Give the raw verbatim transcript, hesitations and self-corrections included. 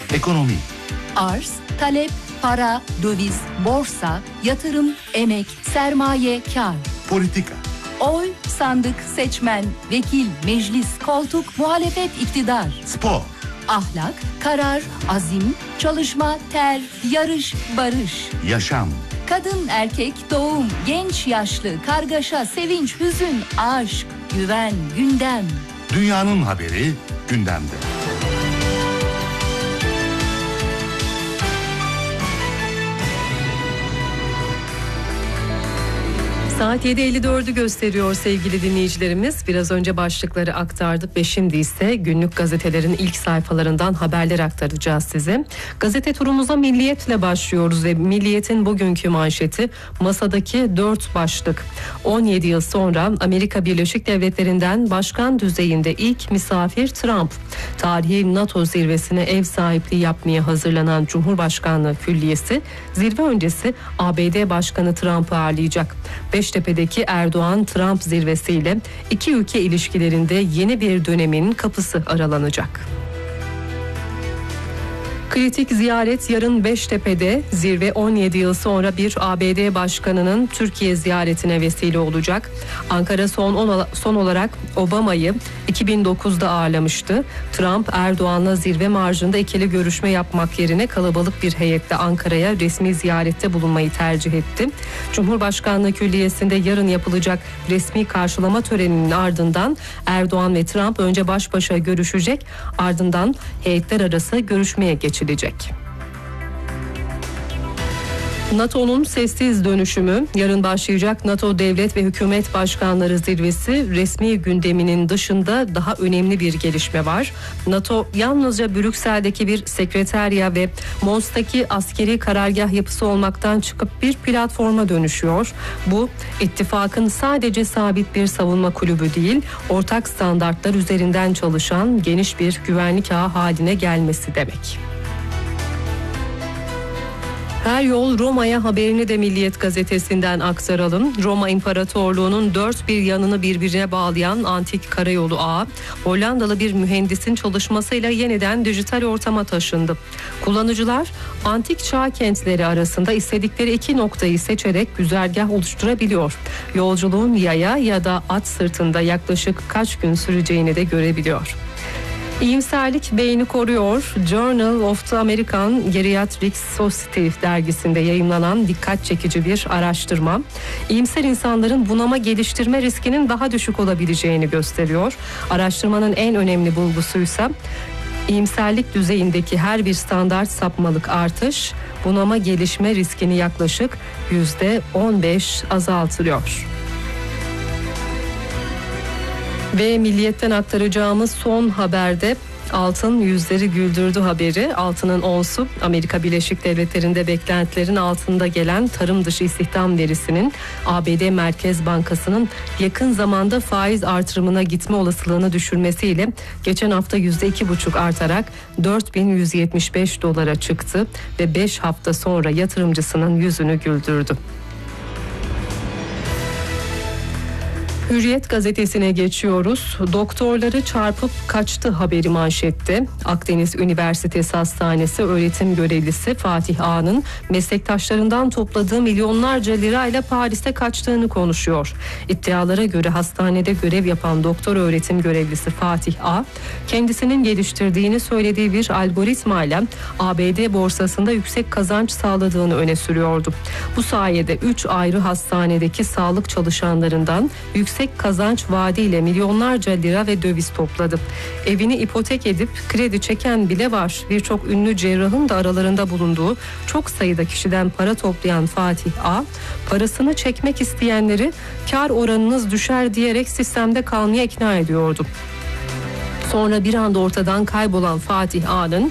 Ekonomi. Arz, talep, para, döviz, borsa, yatırım, emek, sermaye, kar. Politika. Oy, sandık, seçmen, vekil, meclis, koltuk, muhalefet, iktidar. Spor. Ahlak, karar, azim, çalışma, ter, yarış, barış. Yaşam. Kadın, erkek, doğum, genç, yaşlı, kargaşa, sevinç, hüzün, aşk, güven, gündem. Dünyanın haberi gündemde. Saat yedi elli dördü gösteriyor sevgili dinleyicilerimiz. Biraz önce başlıkları aktardık ve şimdi ise günlük gazetelerin ilk sayfalarından haberler aktaracağız size. Gazete turumuza Milliyet'le başlıyoruz ve Milliyet'in bugünkü manşeti masadaki dört başlık. on yedi yıl sonra Amerika Birleşik Devletleri'nden başkan düzeyinde ilk misafir Trump. Tarihi NATO zirvesine ev sahipliği yapmaya hazırlanan Cumhurbaşkanlığı Külliyesi zirve öncesi A B D Başkanı Trump'ı ağırlayacak. Beştepe'deki Erdoğan-Trump zirvesiyle iki ülke ilişkilerinde yeni bir dönemin kapısı aralanacak. Kritik ziyaret yarın Beştepe'de. Zirve on yedi yıl sonra bir A B D başkanının Türkiye ziyaretine vesile olacak. Ankara son, son olarak Obama'yı iki bin dokuzda ağırlamıştı. Trump, Erdoğan'la zirve marjında ikili görüşme yapmak yerine kalabalık bir heyetle Ankara'ya resmi ziyarette bulunmayı tercih etti. Cumhurbaşkanlığı Külliyesi'nde yarın yapılacak resmi karşılama töreninin ardından Erdoğan ve Trump önce baş başa görüşecek, ardından heyetler arası görüşmeye geçilecek. NATO'nun sessiz dönüşümü. Yarın başlayacak NATO Devlet ve Hükümet Başkanları Zirvesi resmi gündeminin dışında daha önemli bir gelişme var. NATO yalnızca Brüksel'deki bir sekreterya ve Mons'taki askeri karargah yapısı olmaktan çıkıp bir platforma dönüşüyor. Bu ittifakın sadece sabit bir savunma kulübü değil, ortak standartlar üzerinden çalışan geniş bir güvenlik ağı haline gelmesi demek. Her yol Roma'ya haberini de Milliyet gazetesinden aktaralım. Roma İmparatorluğu'nun dört bir yanını birbirine bağlayan antik karayolu ağı, Hollandalı bir mühendisin çalışmasıyla yeniden dijital ortama taşındı. Kullanıcılar antik çağ kentleri arasında istedikleri iki noktayı seçerek güzergah oluşturabiliyor. Yolculuğun yaya ya da at sırtında yaklaşık kaç gün süreceğini de görebiliyor. İyimserlik beyni koruyor. Journal of the American Geriatric Society dergisinde yayımlanan dikkat çekici bir araştırma, İyimser insanların bunama geliştirme riskinin daha düşük olabileceğini gösteriyor. Araştırmanın en önemli bulgusuysa İyimserlik düzeyindeki her bir standart sapmalık artış, bunama gelişme riskini yaklaşık yüzde on beş azaltılıyor. Ve Milliyet'ten aktaracağımız son haberde altın yüzleri güldürdü haberi. Altının onsu Amerika Birleşik Devletleri'nde beklentilerin altında gelen tarım dışı istihdam verisinin A B D Merkez Bankası'nın yakın zamanda faiz artırımına gitme olasılığını düşürmesiyle geçen hafta yüzde iki buçuk artarak dört bin yüz yetmiş beş dolara çıktı ve beş hafta sonra yatırımcısının yüzünü güldürdü. Hürriyet gazetesine geçiyoruz. Doktorları çarpıp kaçtı haberi manşette. Akdeniz Üniversitesi Hastanesi öğretim görevlisi Fatih A'nın meslektaşlarından topladığı milyonlarca lirayla Paris'te kaçtığını konuşuyor. İddialara göre hastanede görev yapan doktor öğretim görevlisi Fatih A, kendisinin geliştirdiğini söylediği bir algoritmayla A B D borsasında yüksek kazanç sağladığını öne sürüyordu. Bu sayede üç ayrı hastanedeki sağlık çalışanlarından yüksek yüksek kazanç vaadiyle milyonlarca lira ve döviz topladı. Evini ipotek edip kredi çeken bile var. Birçok ünlü cerrahın da aralarında bulunduğu çok sayıda kişiden para toplayan Fatih A, parasını çekmek isteyenleri kar oranınız düşer diyerek sistemde kalmaya ikna ediyordu. Sonra bir anda ortadan kaybolan Fatih A'nın